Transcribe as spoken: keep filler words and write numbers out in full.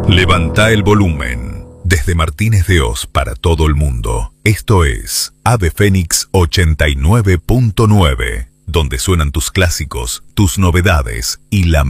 Levanta el volumen. Desde Martínez de Oz para todo el mundo, esto es Ave Fénix ochenta y nueve punto nueve, donde suenan tus clásicos, tus novedades y la